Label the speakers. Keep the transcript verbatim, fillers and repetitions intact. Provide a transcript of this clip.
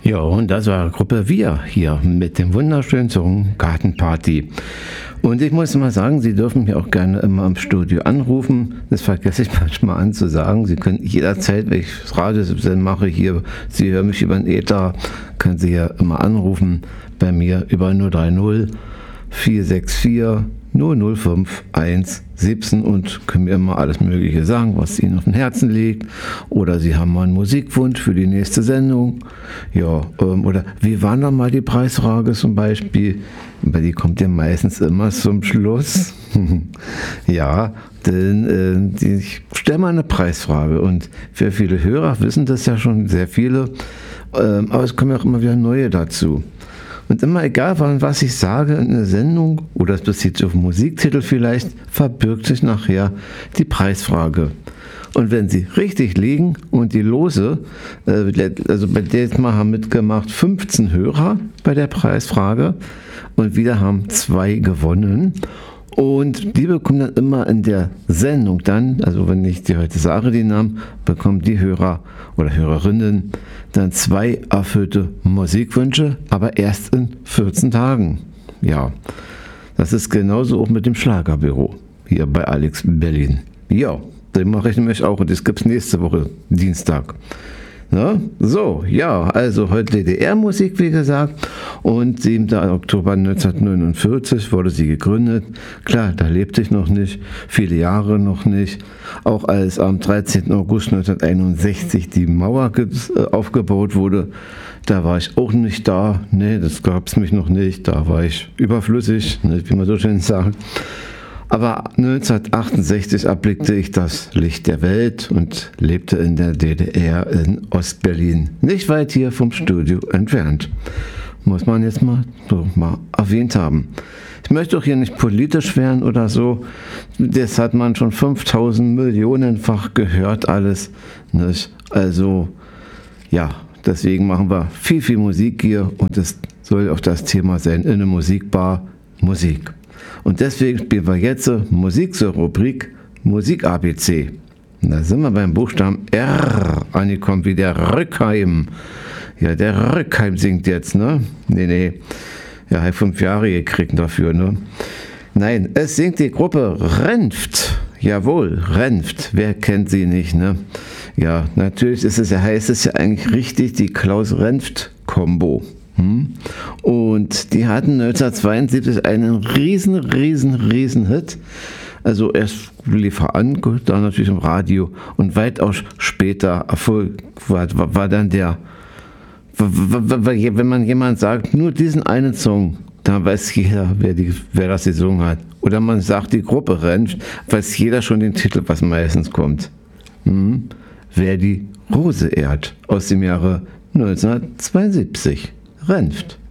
Speaker 1: Ja, und das war Gruppe Wir hier mit dem wunderschönen Song Gartenparty. Und ich muss mal sagen, Sie dürfen mich auch gerne immer im Studio anrufen. Das vergesse ich manchmal anzusagen. Sie können jederzeit, wenn ich das Radiosender mache hier, Sie hören mich über den Äther, können Sie ja immer anrufen bei mir über null drei null vier sechs vier null null fünf eins siebzehn und können mir immer alles Mögliche sagen, was Ihnen auf dem Herzen liegt. Oder Sie haben mal einen Musikwunsch für die nächste Sendung. Ja, ähm, oder wie war noch mal die Preisfrage zum Beispiel? Weil die kommt ja meistens immer zum Schluss. Ja, denn äh, die, ich stelle mal eine Preisfrage und für viele Hörer wissen das ja schon sehr viele, ähm, aber es kommen ja auch immer wieder neue dazu. Und immer egal, was ich sage in der Sendung, oder es bezieht sich auf Musiktitel vielleicht, verbirgt sich nachher die Preisfrage. Und wenn Sie richtig liegen und die Lose, also bei der Mal haben mitgemacht fünfzehn Hörer bei der Preisfrage und wieder haben zwei gewonnen. Und die bekommen dann immer in der Sendung dann, also wenn ich dir heute sage die Namen, bekommen die Hörer oder Hörerinnen dann zwei erfüllte Musikwünsche, aber erst in vierzehn Tagen. Ja, das ist genauso auch mit dem Schlagerbüro hier bei Alex Berlin. Ja, den mache ich nämlich auch und das gibt es nächste Woche, Dienstag. Na, so, ja, also heute D D R-Musik, wie gesagt, und siebter Oktober neunzehnhundertneunundvierzig wurde sie gegründet. Klar, da lebte ich noch nicht, viele Jahre noch nicht. Auch als am dreizehnten August neunzehnhunderteinundsechzig die Mauer ge- äh, aufgebaut wurde, da war ich auch nicht da. Nee, das gab es mich noch nicht, da war ich überflüssig, ne, wie man so schön sagt. Aber neunzehnhundertachtundsechzig erblickte ich das Licht der Welt und lebte in der D D R in Ostberlin, nicht weit hier vom Studio entfernt. Muss man jetzt mal so mal erwähnt haben. Ich möchte auch hier nicht politisch werden oder so. Das hat man schon fünftausend Millionenfach gehört alles. Nicht? Also ja, deswegen machen wir viel, viel Musik hier und es soll auch das Thema sein in der Musikbar Musik. Und deswegen spielen wir jetzt Musik zur Rubrik Musik A B C. Und da sind wir beim Buchstaben R angekommen, wie der Rückheim. Ja, der Rückheim singt jetzt, ne? Nee, nee. Ja, hat fünf Jahre gekriegt dafür, ne? Nein, es singt die Gruppe Renft. Jawohl, Renft. Wer kennt sie nicht, ne? Ja, natürlich ist es ja, heißt es ja eigentlich richtig die Klaus-Renft-Kombo. Hm? Und die hatten neunzehnhundertzweiundsiebzig einen riesen, riesen, riesen Hit. Also erst lief er an, dann natürlich im Radio und weitaus später Erfolg war, war, war dann der, wenn man jemand sagt, nur diesen einen Song, dann weiß jeder, wer, die, wer das gesungen hat. Oder man sagt die Gruppe Renft, weiß jeder schon den Titel, was meistens kommt. Hm? Wer die Rose ehrt, aus dem Jahre neunzehnhundertzweiundsiebzig. Renft.